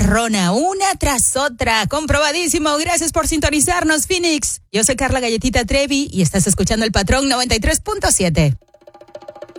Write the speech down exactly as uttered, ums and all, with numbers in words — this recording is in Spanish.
perrona, una tras otra, comprobadísimo. Gracias por sintonizarnos, Phoenix. Yo soy Carla Galletita Trevi y estás escuchando El Patrón noventa y tres punto siete.